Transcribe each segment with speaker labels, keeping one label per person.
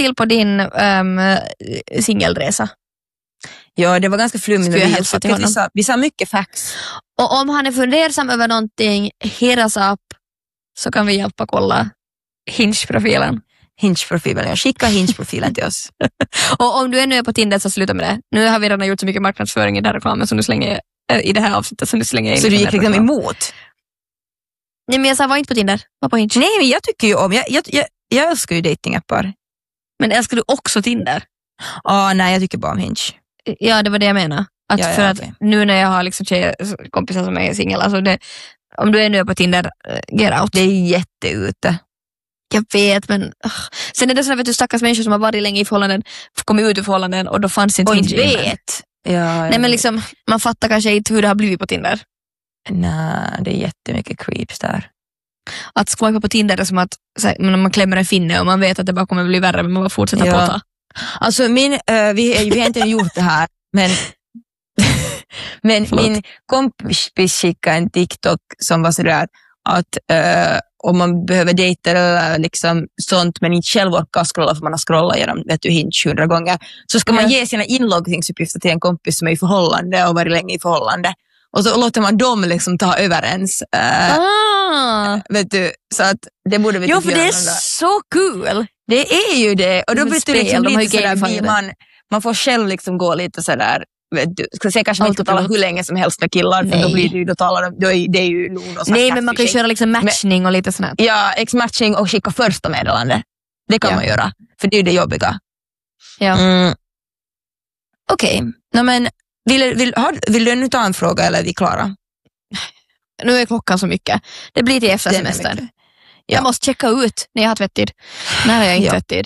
Speaker 1: till på din singelresa?
Speaker 2: Ja, det var ganska flummigt. Vi sa mycket facts.
Speaker 1: Och om han är fundersam över någonting, hit us up, så kan vi hjälpa kolla Hinge-profilen.
Speaker 2: Hinge-profilen, ja. Skicka Hinge-profilen till oss.
Speaker 1: Och om du ännu är på Tinder så sluta med det. Nu har vi redan gjort så mycket marknadsföring i den här reklamen så nu slänger i det här avsnittet så nu slänger jag in.
Speaker 2: Så du gick liksom emot?
Speaker 1: Nej, men jag sa var inte på Tinder, var på Hinge.
Speaker 2: Nej, men jag tycker ju om, jag älskar ju datingappar.
Speaker 1: Men älskar du också Tinder?
Speaker 2: Nej, jag tycker bara om Hinge.
Speaker 1: Ja, det var det jag menar. Att nu när jag har liksom kompisar som är singel, alltså om du är nu på Tinder, get out.
Speaker 2: Det är jätteute.
Speaker 1: Jag vet, men sen är det så att du stackars människor som har varit länge i förhållanden, kommit ut ur förhållanden och då fanns inte Hinge.
Speaker 2: Vet. Ja,
Speaker 1: nej, men liksom, man fattar kanske inte hur det har blivit på Tinder.
Speaker 2: Nej, det är jättemycket creeps där.
Speaker 1: Att swipa på Tinder är som att man klämmer en finne och man vet att det bara kommer bli värre, men man bara fortsätter prata.
Speaker 2: Alltså vi har inte gjort det här, men min kompis skickade en TikTok som var sådär att om man behöver dejta eller liksom sånt men inte själv orkar scrolla för man har scrollat genom Hinge 100 gånger, så ska man ge sina inloggningsuppgifter till en kompis som är i förhållande och varit länge i förhållande. Och så låter man dem liksom ta överens. Vet du, så att det borde vi
Speaker 1: för det är så kul.
Speaker 2: Det är ju det. Och då blir det liksom lite sådär, man får själv liksom gå lite sådär, vet du, ska säga kanske inte tala hur länge som helst med killar, för då blir det ju, då är det ju nog och
Speaker 1: nej, men man kan ju köra liksom matchning och lite sånt.
Speaker 2: Ja, matchning och skicka första meddelande. Det kan man göra, för det är ju det jobbiga.
Speaker 1: Ja.
Speaker 2: Okej. No, men vill du nu ta en fråga eller är vi klara?
Speaker 1: Nu är klockan så mycket. Det blir till efter semestern. Ja. Jag måste checka ut när jag har tvättid. När har jag inte tvättid?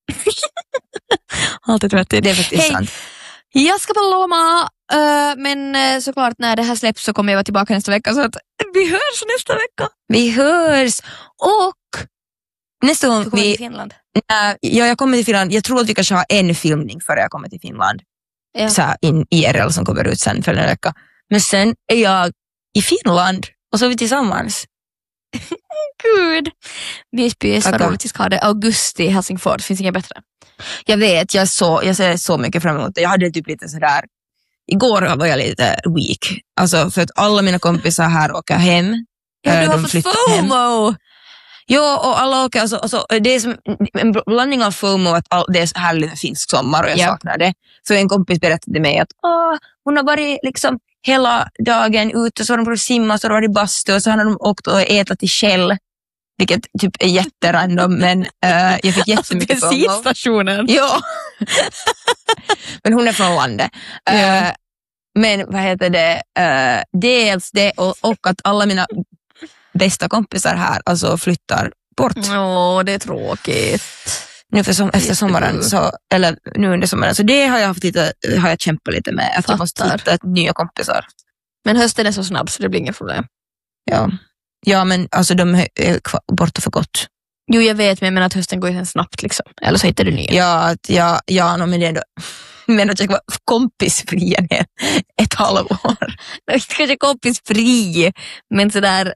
Speaker 1: Alltid tvättid.
Speaker 2: Det är faktiskt sant.
Speaker 1: Jag ska Paloma, men såklart när det här släpps så kommer jag vara tillbaka nästa vecka. Så att vi hörs nästa vecka.
Speaker 2: Vi hörs. Och nästa gång
Speaker 1: vi till Finland.
Speaker 2: Jag kommer till Finland. Jag tror att vi kanske har en filmning före jag kommer till Finland. Ja. Så här, IRL som kommer ut sen för en vecka. Men sen är jag i Finland och så är vi tillsammans.
Speaker 1: Gud. Visby, vad roligt vi ska ha det. Augusti i Helsingfors, finns inget bättre.
Speaker 2: Jag vet, jag ser så mycket fram emot det. Jag hade typ lite sådär, igår var jag lite weak. Alltså för att alla mina kompisar här åker hem.
Speaker 1: Ja, du har fått FOMO! Hem.
Speaker 2: Ja, och alla åker, alltså, det är som en blandning av FOMO att det är härligt finsk sommar och jag saknar det. Så en kompis berättade mig att hon har varit liksom hela dagen ute, så har de varit simma, så har de varit i bastu och så har de åkt och ätit till Shell, vilket typ är jätterandom, men jag fick jättemycket FOMO.
Speaker 1: Bensinstationen.
Speaker 2: Ja. Men hon är från landet. Men vad heter det? Dels det och att alla mina bästa kompisar här alltså flyttar bort.
Speaker 1: Det är tråkigt.
Speaker 2: Nu efter sommaren så, eller nu under sommaren, så det har jag kämpat lite med att jag måste hitta nya kompisar.
Speaker 1: Men hösten är så snabb så det blir inga problem.
Speaker 2: Ja, men alltså de är borta för gott.
Speaker 1: Jo, jag vet, men jag menar att hösten går ju snabbt liksom. Eller så hittar du nya.
Speaker 2: Men det är ändå, men att jag var kompisfri ett halvår.
Speaker 1: Kanske kompisfri, men sådär.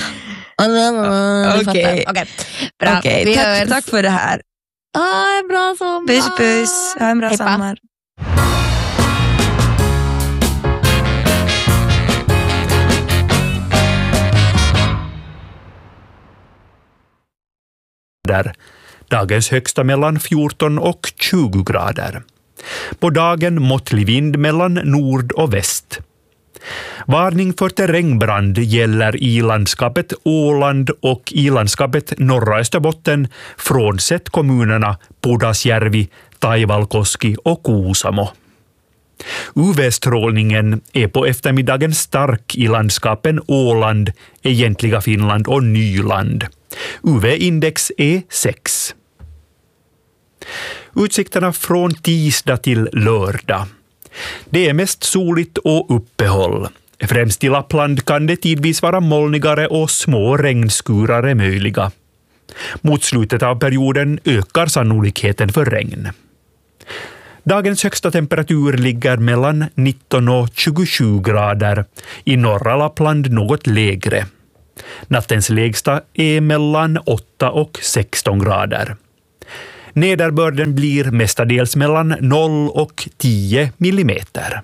Speaker 2: Okej.
Speaker 1: Bra.
Speaker 2: Tack för det här.
Speaker 1: En bra sommar.
Speaker 2: Puss. Ha en bra sommar.
Speaker 3: Dagens högsta mellan 14 och 20 grader. På dagen måttlig vind mellan nord och väst. Varning för terrängbrand gäller i landskapet Åland och i landskapet norra Österbotten, frånsett kommunerna Pudasjärvi, Taivalkoski och Kuusamo. UV-strålningen är på eftermiddagen stark i landskapen Åland, egentliga Finland och Nyland. UV-index är 6. Utsikterna från tisdag till lördag. Det är mest soligt och uppehåll. Främst i Lappland kan det tidvis vara molnigare och små regnskurar är möjliga. Mot slutet av perioden ökar sannolikheten för regn. Dagens högsta temperatur ligger mellan 19 och 27 grader. I norra Lappland något lägre. Nattens lägsta är mellan 8 och 16 grader. Nederbörden blir mestadels mellan 0 och 10 millimeter.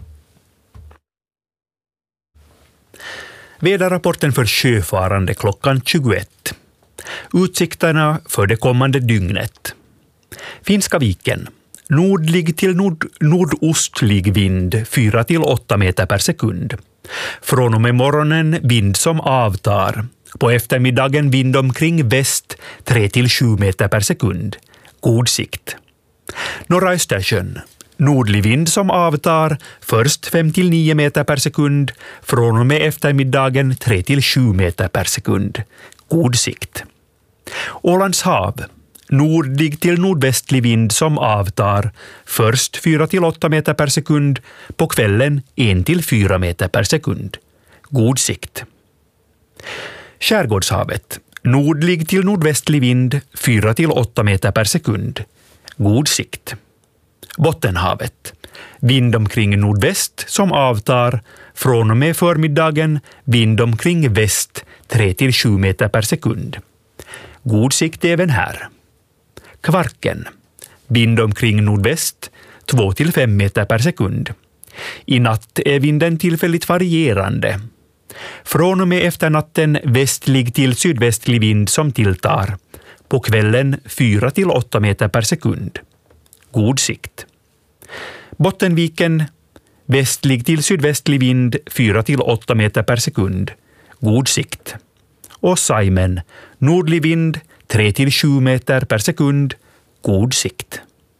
Speaker 3: Väderrapporten för sjöfarande klockan 21. Utsikterna för det kommande dygnet. Finska viken. Nordlig till nordostlig vind 4 till 8 meter per sekund. Från och med morgonen vind som avtar. På eftermiddagen vind omkring väst 3 till 7 meter per sekund. God sikt. Norra Östersjön. Nordlig vind som avtar, först 5 till 9 meter per sekund, från och med eftermiddagen 3 till 7 meter per sekund. God sikt. Ålands hav. Nordlig till nordvästlig vind som avtar, först 4 till 8 meter per sekund, på kvällen 1 till 4 meter per sekund. God sikt. Skärgårdshavet. Nordlig till nordvästlig vind 4 till 8 meter per sekund. God sikt. Bottenhavet. Vind omkring nordväst som avtar, från och med förmiddagen vind omkring väst 3 till 7 meter per sekund. God sikt även här. Kvarken. Vind omkring nordväst 2 till 5 meter per sekund. I natt är vinden tillfälligt varierande. Från och med efternatten västlig till sydvästlig vind som tilltar. På kvällen 4 till 8 meter per sekund. God sikt. Bottenviken. Västlig till sydvästlig vind 4 till 8 meter per sekund. God sikt. Och Saimen. Nordlig vind 3 till 7 meter per sekund. God sikt.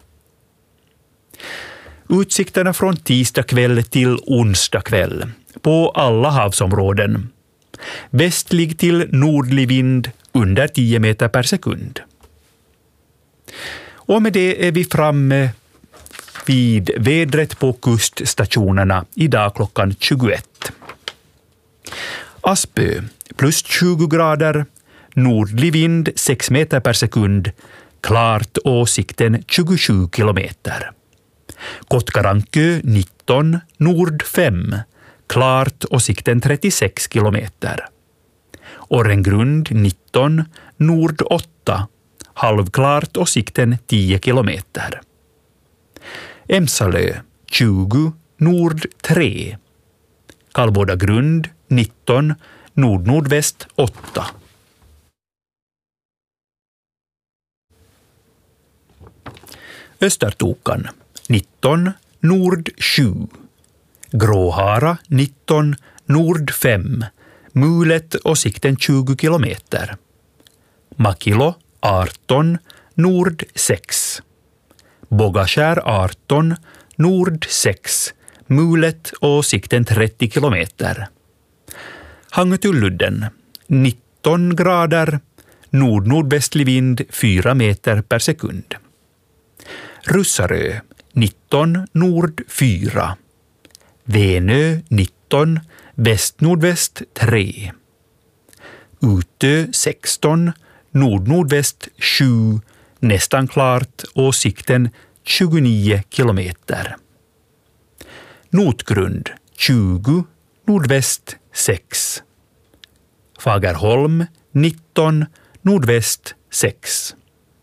Speaker 3: Utsikterna från tisdag kväll till onsdag kväll. På alla havsområden. Västlig till nordlig vind under 10 meter per sekund. Och med det är vi framme vid vädret på kuststationerna idag klockan 21. Aspö, plus 20 grader, nordlig vind 6 meter per sekund, klart och sikten 27 kilometer. Kotkarankö 19, nord 5, klart och sikten 36 kilometer. Orrengrund 19, nord 8, halvklart och sikten 10 kilometer. Emsalö 20, nord 3. Kallbådagrund 19, nord-nordväst 8. Östertokan 19, nord 7. Gråhara 19, nord 5. Mulet och sikten 20 kilometer. Makilo 18, nord 6. Bogaskär 18, nord 6. Mulet och sikten 30 kilometer. Hangötulludden 19 grader, nord-nordvästlig vind 4 meter per sekund. Russarö 19, nord 4. Venö 19, väst-nordväst 3. Utö 16, nord-nordväst 7, nästan klart och sikten 29 kilometer. Notgrund 20, nordväst 6. Fagerholm 19, nordväst 6.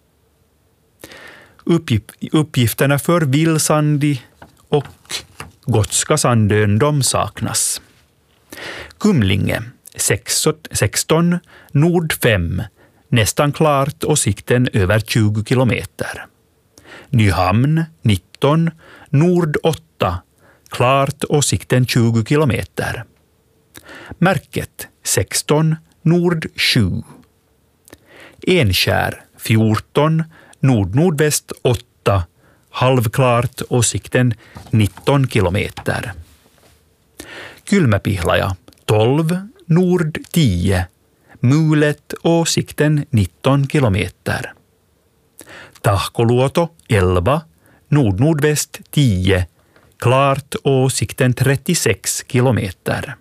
Speaker 3: Uppgifterna för Vilsandi och Gotska Sandön de saknas. Kumlinge 16, nord 5, nästan klart och sikten över 20 kilometer. Nyhamn 19, nord 8, klart och sikten 20 kilometer. Märket 16, nord 7. Enskär 14, nord-nordväst 8, halvklart och sikten 19 kilometer. Kylmäpihlaja 12, nord 10, mulet och sikten 19 kilometer. Tahkoluoto 11, nord-nordväst 10, klart och sikten 36 kilometer.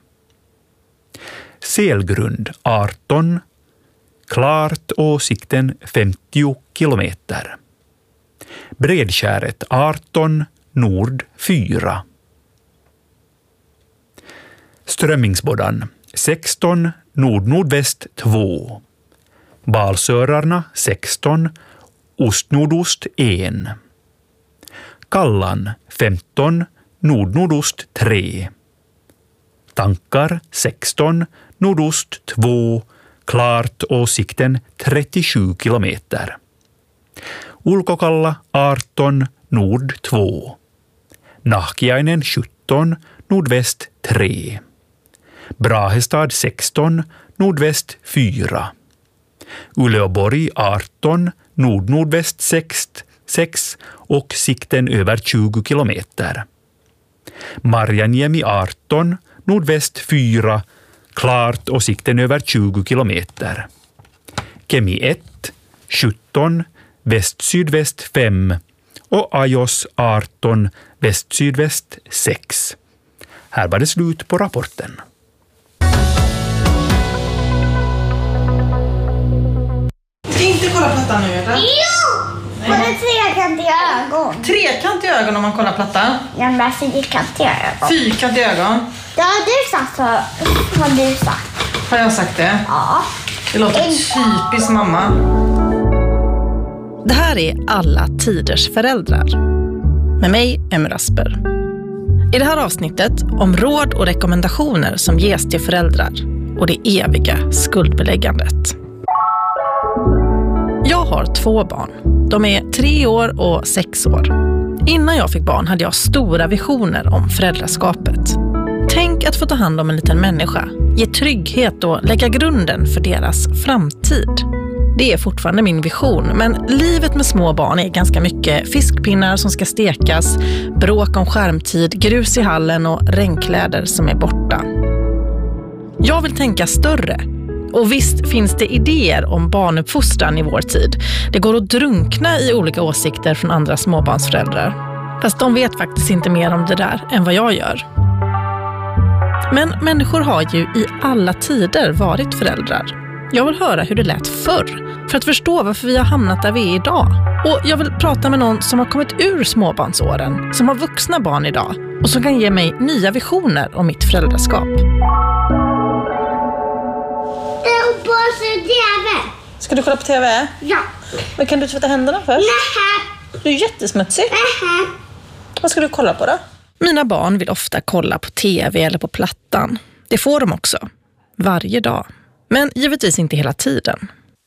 Speaker 3: Selgrund 18, klart och sikten 50 kilometer. Bredskäret 18, nord 4. Strömmingsboddan 16, nord-nordväst 2. Balsörarna 16, ostnordost 1. Kallan 15, nordnordost 3. Tankar 16, nordost 2, klart och sikten 37 kilometer. Ulkokalla 18, nord 2. Nahkiainen 17, nordväst 3. Brahestad 16, nordväst 4. Uleåborg 18, nordnordväst 6 och sikten över 20 kilometer. Marjaniemi 18, nordväst 4, klart och sikten över 20 kilometer. Kemi 1, 17, väst-sydväst 5 och Ajos 18, väst-sydväst 6. Här var det slut på rapporten.
Speaker 2: Ska inte kolla plattan nu, eller?
Speaker 4: Jo! På det trekantiga ögon.
Speaker 2: Trekantiga ögon om man kollar plattan?
Speaker 4: Jag med fyrkantiga ögon.
Speaker 2: Fyrkantiga ögon?
Speaker 4: Det har du sagt, har du sagt.
Speaker 2: Har jag sagt det?
Speaker 4: Ja.
Speaker 2: Det låter typiskt mamma.
Speaker 5: Det här är Alla tiders föräldrar. Med mig, Emmy Rasper. I det här avsnittet om råd och rekommendationer som ges till föräldrar och det eviga skuldbeläggandet. Jag har 2 barn. De är 3 år och 6 år. Innan jag fick barn hade jag stora visioner om föräldraskapet. Tänk att få ta hand om en liten människa, ge trygghet och lägga grunden för deras framtid. Det är fortfarande min vision, men livet med små barn är ganska mycket fiskpinnar som ska stekas, bråk om skärmtid, grus i hallen och regnkläder som är borta. Jag vill tänka större. Och visst finns det idéer om barnuppfostran i vår tid. Det går att drunkna i olika åsikter från andra småbarnsföräldrar. Fast de vet faktiskt inte mer om det där än vad jag gör. Men människor har ju i alla tider varit föräldrar. Jag vill höra hur det lät förr, för att förstå varför vi har hamnat där vi är idag. Och jag vill prata med någon som har kommit ur småbarnsåren, som har vuxna barn idag och som kan ge mig nya visioner om mitt föräldraskap.
Speaker 2: Ska du kolla på TV?
Speaker 4: Ja.
Speaker 2: Men kan du tvätta händerna först?
Speaker 4: Nej.
Speaker 2: Du är jättesmutsig.
Speaker 4: Nej.
Speaker 2: Vad ska du kolla på då?
Speaker 5: Mina barn vill ofta kolla på TV eller på plattan. Det får de också. Varje dag. Men givetvis inte hela tiden.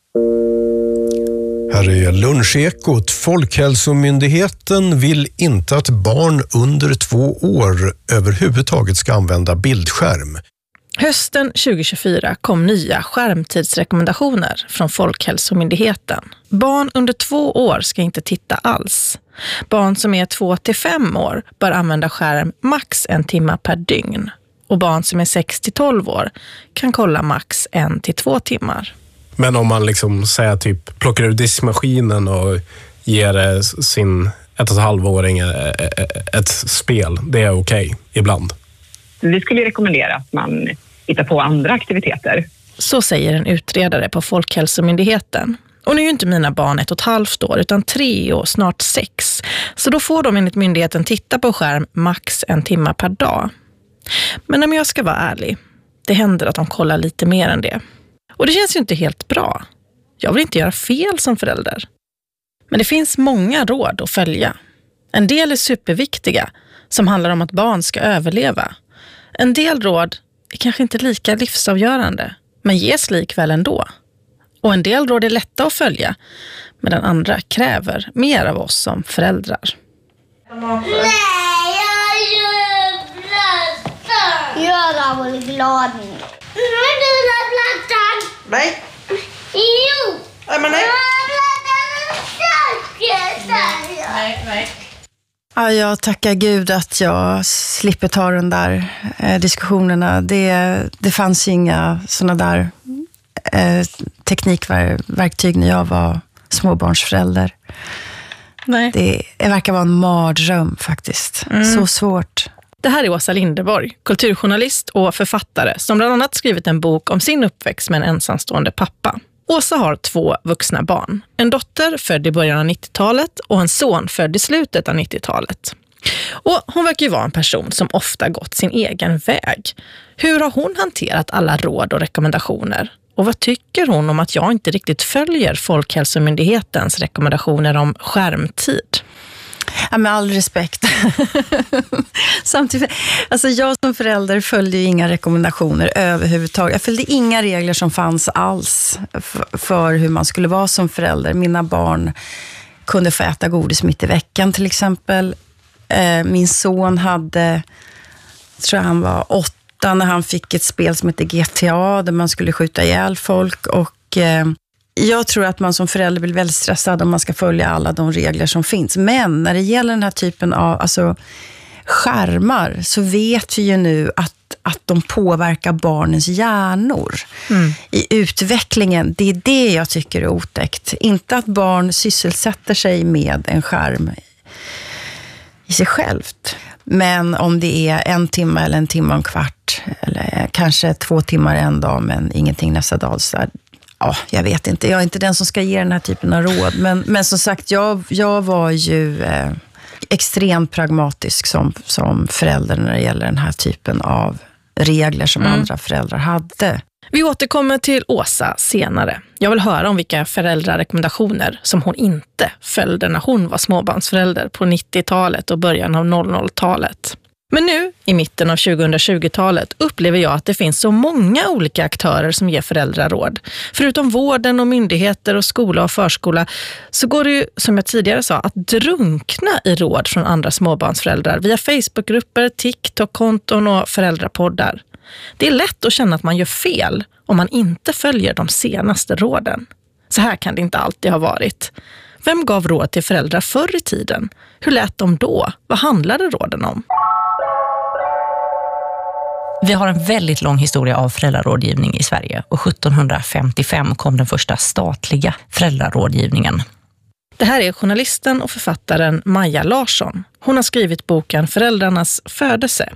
Speaker 6: Här är Lunchekot. Folkhälsomyndigheten vill inte att barn under 2 år överhuvudtaget ska använda bildskärm.
Speaker 5: Hösten 2024 kom nya skärmtidsrekommendationer från Folkhälsomyndigheten. Barn under 2 år ska inte titta alls. Barn som är 2-5 år bör använda skärm max 1 timme per dygn. Och barn som är 6-12 år kan kolla max 1-2 timmar.
Speaker 7: Men om man liksom säger typ plockar ur diskmaskinen och ger sin 1,5-åring ett spel, det är okej ibland.
Speaker 8: Vi skulle rekommendera att man hittar på andra aktiviteter.
Speaker 5: Så säger en utredare på Folkhälsomyndigheten. Och nu är ju inte mina barn 1,5 år utan 3 och snart 6. Så då får de enligt myndigheten titta på skärm max 1 timme per dag. Men om jag ska vara ärlig, det händer att de kollar lite mer än det. Och det känns ju inte helt bra. Jag vill inte göra fel som förälder. Men det finns många råd att följa. En del är superviktiga, som handlar om att barn ska överleva. En del råd är kanske inte lika livsavgörande, men ges likväl ändå. Och en del råd är lätta att följa, medan andra kräver mer av oss som föräldrar.
Speaker 4: Nej, jag blir glad nu. Har du den plattan?
Speaker 2: Nej.
Speaker 4: Jo.
Speaker 2: Nej, men nej.
Speaker 4: Nej.
Speaker 9: Ja, jag tackar Gud att jag slipper ta den där diskussionerna. Det fanns ju inga såna där teknikverktyg när jag var småbarnsförälder.
Speaker 5: Nej.
Speaker 9: Det verkar vara en mardröm faktiskt. Så svårt.
Speaker 5: Det här är Åsa Linderborg, kulturjournalist och författare som bland annat skrivit en bok om sin uppväxt med en ensamstående pappa. Åsa har 2 vuxna barn. En dotter född i början av 90-talet och en son född i slutet av 90-talet. Och hon verkar ju vara en person som ofta gått sin egen väg. Hur har hon hanterat alla råd och rekommendationer? Och vad tycker hon om att jag inte riktigt följer Folkhälsomyndighetens rekommendationer om skärmtid?
Speaker 9: Ja, med all respekt. Samtidigt, alltså jag som förälder följde ju inga rekommendationer överhuvudtaget. Jag följde inga regler som fanns alls för hur man skulle vara som förälder. Mina barn kunde få äta godis mitt i veckan till exempel. Min son hade, tror jag han var 8 när han fick ett spel som heter GTA där man skulle skjuta ihjäl folk, och jag tror att man som förälder blir väldigt stressad om man ska följa alla de regler som finns. Men när det gäller den här typen av skärmar så vet vi ju nu att de påverkar barnens hjärnor i utvecklingen. Det är det jag tycker är otäckt. Inte att barn sysselsätter sig med en skärm i sig självt. Men om det är 1 timme eller 1 timme och en kvart eller kanske 2 timmar en dag men ingenting nästa dag, så där, ja, jag vet inte. Jag är inte den som ska ge den här typen av råd. Men som sagt, jag var ju extremt pragmatisk som förälder när det gäller den här typen av regler som andra föräldrar hade.
Speaker 5: Vi återkommer till Åsa senare. Jag vill höra om vilka föräldrarekommendationer som hon inte följde när hon var småbarnsförälder på 90-talet och början av 00-talet. Men nu, i mitten av 2020-talet, upplever jag att det finns så många olika aktörer som ger föräldrar råd. Förutom vården och myndigheter och skola och förskola så går det ju, som jag tidigare sa, att drunkna i råd från andra småbarnsföräldrar via Facebookgrupper, TikTok-konton och föräldrapoddar. Det är lätt att känna att man gör fel om man inte följer de senaste råden. Så här kan det inte alltid ha varit. Vem gav råd till föräldrar förr i tiden? Hur lät de då? Vad handlade råden om?
Speaker 10: Vi har en väldigt lång historia av föräldrarådgivning i Sverige och 1755 kom den första statliga föräldrarådgivningen.
Speaker 5: Det här är journalisten och författaren Maja Larsson. Hon har skrivit boken Föräldrarnas födelse.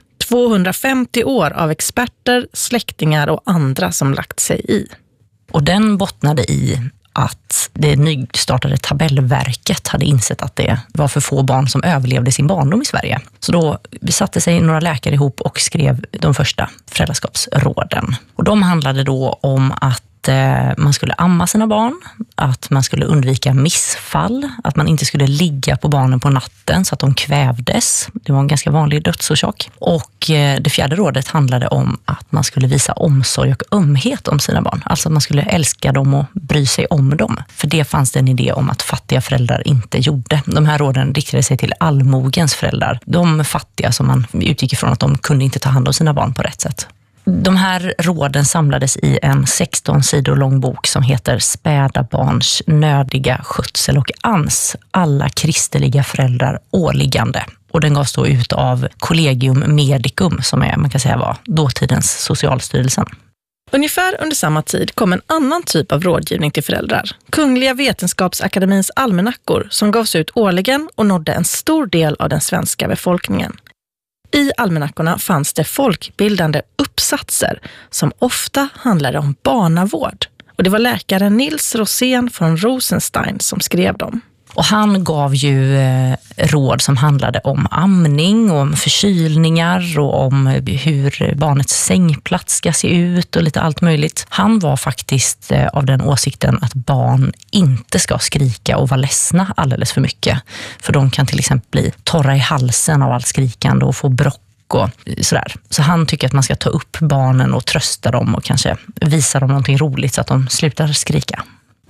Speaker 5: 250 år av experter, släktingar och andra som lagt sig i.
Speaker 10: Och den bottnade i att det nystartade tabellverket hade insett att det var för få barn som överlevde sin barndom i Sverige. Så då satte sig några läkare ihop och skrev de första föräldraskapsråden. Och de handlade då om att man skulle amma sina barn, att man skulle undvika missfall, att man inte skulle ligga på barnen på natten så att de kvävdes. Det var en ganska vanlig dödsorsak. Och det 4:e rådet handlade om att man skulle visa omsorg och ömhet om sina barn. Alltså att man skulle älska dem och bry sig om dem. För det fanns det en idé om att fattiga föräldrar inte gjorde. De här råden riktade sig till allmogens föräldrar. De fattiga som man utgick ifrån att de kunde inte ta hand om sina barn på rätt sätt. De här råden samlades i en 16 sidor lång bok som heter Späda barns nödiga skötsel och ans, alla kristliga föräldrar åliggande. Och den gavs då ut av Collegium Medicum som man kan säga var dåtidens Socialstyrelsen.
Speaker 5: Ungefär under samma tid kom en annan typ av rådgivning till föräldrar. Kungliga Vetenskapsakademins almanackor som gavs ut årligen och nådde en stor del av den svenska befolkningen. I almanackorna fanns det folkbildande uppsatser som ofta handlade om barnavård. Och det var läkaren Nils Rosén från Rosenstein som skrev dem.
Speaker 10: Och han gav ju råd som handlade om amning, om förkylningar och om hur barnets sängplats ska se ut och lite allt möjligt. Han var faktiskt av den åsikten att barn inte ska skrika och vara ledsna alldeles för mycket. För de kan till exempel bli torra i halsen av allt skrikande och få brock och sådär. Så han tycker att man ska ta upp barnen och trösta dem och kanske visa dem någonting roligt så att de slutar skrika.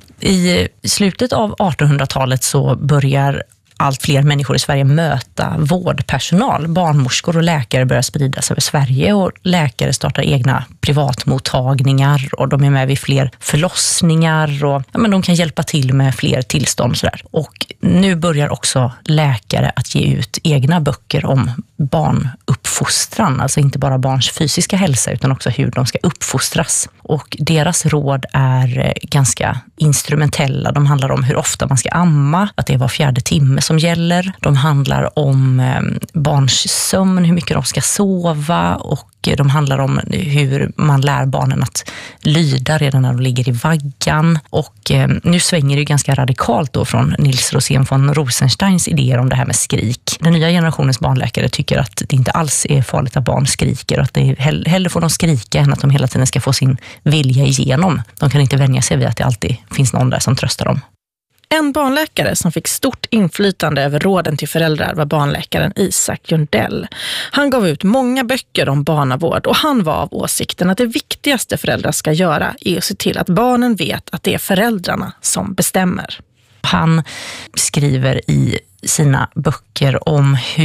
Speaker 10: I slutet av 1800-talet så börjar allt fler människor i Sverige möta vårdpersonal. Barnmorskor och läkare börjar spridas över Sverige och läkare startar egna privatmottagningar och de är med vid fler förlossningar och de kan hjälpa till med fler tillstånd. Sådär. Och nu börjar också läkare att ge ut egna böcker om barnuppfostran, alltså inte bara barns fysiska hälsa utan också hur de ska uppfostras. Och deras råd är ganska instrumentella. De handlar om hur ofta man ska amma, att det är var 4:e timme som gäller. De handlar om barns sömn, hur mycket de ska sova och de handlar om hur man lär barnen att lyda redan när de ligger i vaggan. Och nu svänger det ganska radikalt då från Nils Rosén från Rosensteins idéer om det här med skrik. den nya generationens barnläkare tycker att det inte alls är farligt att barn skriker och att det är hellre får de skrika än att de hela tiden ska få sin vilja igenom. De kan inte vänja sig vid att det alltid finns någon där som tröstar dem.
Speaker 5: En barnläkare som fick stort inflytande över råden till föräldrar var barnläkaren Isak Jundell. Han gav ut många böcker om barnavård och han var av åsikten att det viktigaste föräldrar ska göra är att se till att barnen vet att det är föräldrarna som bestämmer.
Speaker 10: Han skriver i sina böcker om hur